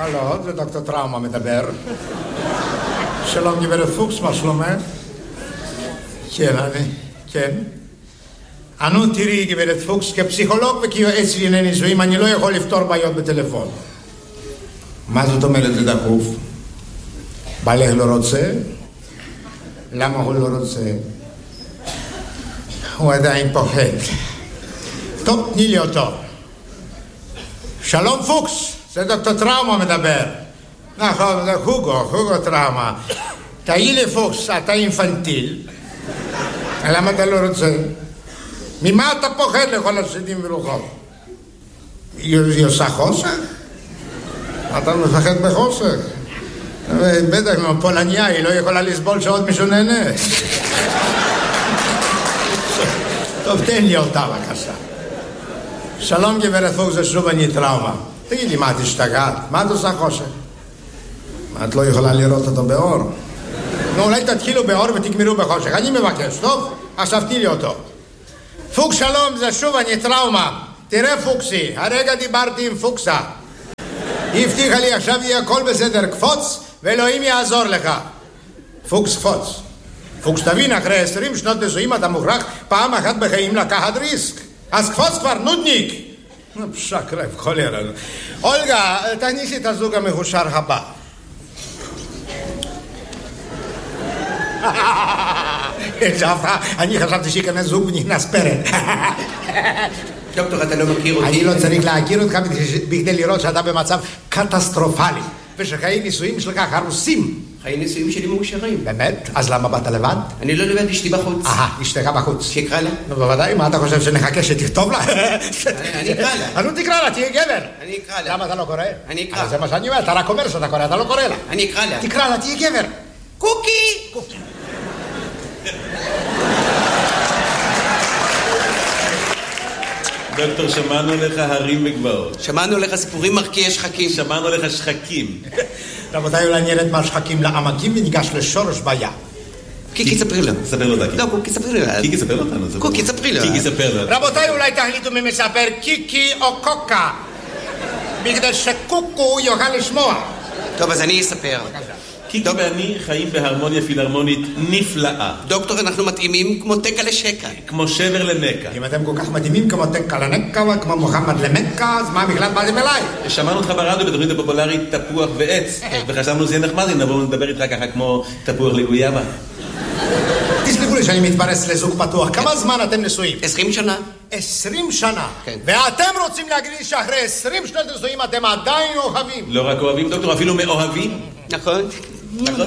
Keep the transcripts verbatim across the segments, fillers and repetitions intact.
הלו, זה דוקטור טראומה מדבר. שלום גברת פוקס, מה שלומך? כן, אני, כן. אנו תראי גברת פוקס, כפסיכולוג וכיועץ לענייני נישואים, אני לא יכול לפתור בעיות בטלפון. מה זאת אומרת זה דחוף? בעלך לא רוצה? למה הוא לא רוצה? הוא עדיין פוחד. טוב, תני לי אותו. שלום פוקס, זה דוקטור טראומה מדבר. נכון, זה הוגו, הוגו טראומה. תהי לי פוקס, אתה אינפנטיל. למה אתה לא רוצה? ממה אתה פוחד לכל השדים ורוחות? היא עושה חוסך? אתה מפחד בחוסך? בטח, פולניה, היא לא יכולה לסבול שעוד מישהו נהנה. טוב, תן לי אותה בבקשה. שלום גברת פוקס, זה שוב אני טראומה. תגידי, מה את השתגעת? מה את עושה חושך? מה, את לא יכולה לראות אותו באור? נו, אולי תתחילו באור ותגמרו בחושך. אני מבקש, טוב? עכשיו תני לי אותו. פוקס, שלום, זה שוב אני טראומה. תראה פוקסי, הרגע דיברתי עם פוקסה. היא הבטיחה לי, עכשיו יהיה הכל בסדר, קפוץ, ואלוהים יעזור לך. פוקס, קפוץ. פוקס, תבין, אחרי עשרים שנות נישואים אתה מוכרח פעם אחת בחיים לקחת ריסק. אז קפוץ כבר, נודניק. פשק רב, כל ירד. אולגה, תכניסי את הזוג המחושר הבא. אני חשבתי שיכנס זוג ונכנס פרק. דוקטור, אתה לא מכיר אותי? אני לא צריך להכיר אותך בכדי לראות שאתה במצב קטסטרופלי ושחיי נישואים שלך הרוסים. חיי נישואים שלי מאושרים. באמת? אז למה באת לבד? אני לא לבד, אשתי בחוץ. אה, אשתך בחוץ. שיקרא לה? נו, בוודאי, מה אתה חושב שנחכה שתכתוב לה? אני אקרא לה. נו, תקרא לה, תהיה גבר. אני אקרא לה. למה אתה לא קורא? אני אקרא. זה מה שאני אומר, אתה רק אומר שאתה קורא, אתה לא קורא לה. אני אקרא לה. תקרא לה, תהיה גבר. קוקי! קוקי. דוקטור, שמענו לך הרים וגבעות. שמענו לך סיפורים מרקיעי שחקים. שמענו לך שחקים. רבותיי, אולי נרד מהשחקים לעמקים וניגש לשורש בעיה. קיקי, ספרי לו. ספר לו דקי. לא, קוקי, ספרי לו. קיקי, ספר לו אותנו. קוקי, ספרי לו. קיקי, ספר לו. רבותיי, אולי תחליטו מי מספר קיקי או קוקה, בגלל שקוקו יוכל לשמוע. טוב, אז אני אספר. קיקי ואני חיים בהרמוניה פילהרמונית נפלאה. דוקטור, אנחנו מתאימים כמו תקה לשקה. כמו שבר לנקה. אם אתם כל כך מדהימים כמו תקה לנקה וכמו מוחמד למקה, אז מה בכלל באתם אליי? שמענו אותך ברדיו בתוכנית הפופולרית תפוח ועץ, וחשבנו שזה נחמד אם נבוא ונדבר איתך ככה כמו תפוח לגויאבה. תסלחו לי שאני מתפרס לזוג פתוח. כמה זמן אתם נשואים? עשרים שנה. עשרים שנה? כן. ואתם רוצים להגיד לי שאחרי עשרים שנות נשואים אתם עדיין אוהבים? לא רק אוהבים, דוקטור, אפילו מאוהבים. נכון. נכון.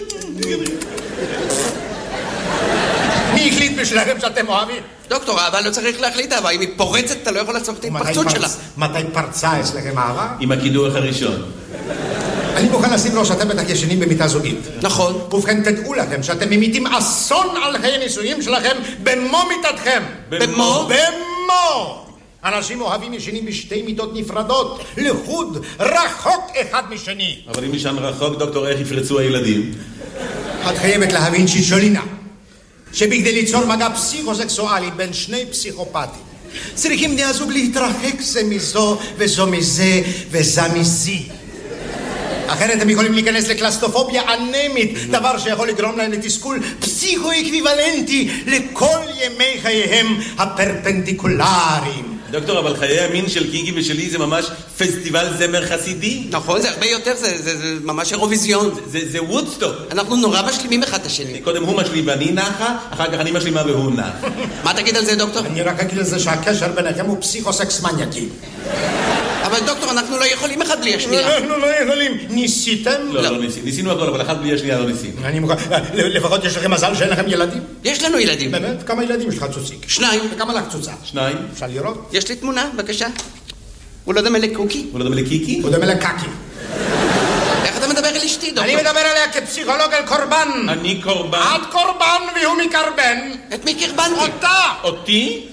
מי החליט בשבילכם שאתם אוהבים? דוקטור, אהבה לא צריך להחליט אהבה. אם היא פורצת, אתה לא יכול לעצור את ההתפרצות שלה. מתי פרצה אצלכם אהבה? עם הקידוח הראשון. אני מוכן לשים לו שאתם בטח ישנים במיטה זוגית. נכון. ובכן, תדעו לכם שאתם ממיתים אסון על חיי נישואים שלכם במו מיטתכם. במו? במו! אנשים אוהבים ישנים בשתי מיטות נפרדות, לחוד, רחוק אחד משני. אבל אם ישן רחוק, דוקטור, איך יפרצו הילדים? את חייבת להבין שישולינה, שבכדי ליצור מגע פסיכוסקסואלי בין שני פסיכופטים, צריכים בני הזוג להתרחק זה מזו וזו מזה וזה מזי. אחרת הם יכולים להיכנס לקלסטופוביה אנמית, דבר שיכול לגרום להם לתסכול פסיכו-אקוויוולנטי לכל ימי חייהם הפרפנדיקולריים. דוקטור, אבל חיי המין של קיקי ושלי זה ממש פסטיבל זמר חסידי. נכון, זה הרבה יותר, זה, זה, זה ממש אירוויזיון. זה, זה, זה וודסטוק. אנחנו נורא משלימים אחד את השני. קודם הוא משלים ואני נחה, אחר כך אני משלימה והוא נח. מה תגיד על זה, דוקטור? אני רק אגיד על זה שהקשר ביניכם הוא פסיכוסקס מניאקי. אבל דוקטור, אנחנו לא יכולים אחד בלי השנייה. אנחנו לא יכולים. ניסיתם? לא, לא ניסינו. ניסינו הכל, אבל אחד בלי השנייה לא ניסינו. אני מוכן. לפחות יש לכם מזל שאין לכם ילדים? יש לנו ילדים. באמת? כמה ילדים יש לך צוציק? שניים. וכמה לך צוצה? שניים. אפשר לראות? יש לי תמונה, בבקשה. הוא לא דומה לקוקי. הוא לא דומה לקיקי? הוא דומה לקקי. איך אתה מדבר על אשתי, דוקטור? אני מדבר עליה כפסיכולוג על קורבן. אני קורבן. את קורבן והוא מקרבן. את מי קרבנתי? אותה. אותי?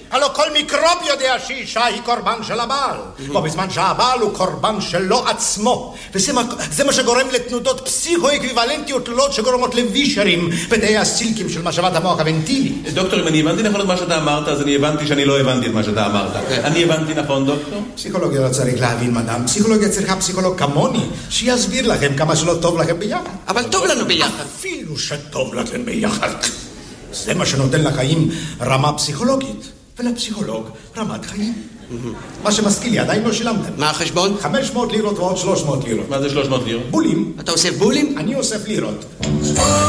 הלא כל מיקרוב יודע שאישה היא קורבן של הבעל. בו בזמן שהבעל הוא קורבן שלו עצמו. וזה מה, זה מה שגורם לתנודות פסיכו-אקוויוולנטיות תלולות שגורמות לווישרים בתאי הסילקים של משאבת המוח הוונטילי. דוקטור, אם אני הבנתי נכון את מה שאתה אמרת, אז אני הבנתי שאני לא הבנתי את מה שאתה אמרת. אני הבנתי נכון, דוקטור? פסיכולוגיה לא צריך להבין, מדam. פסיכולוגיה צריכה פסיכולוג כמוני, שיסביר לכם כמה שלא טוב לכם ביחד. אבל טוב לנו ביחד. אפילו שטוב לכם ביחד. זה מה שנותן לחיים רמה פסיכולוגית, ולפסיכולוג רמת חיים. מה שמזכיר לי, עדיין לא שילמתם. מה החשבון? חמש מאות לירות ועוד שלוש מאות לירות. מה זה שלוש מאות לירות? בולים. אתה אוסף בולים? אני אוסף לירות.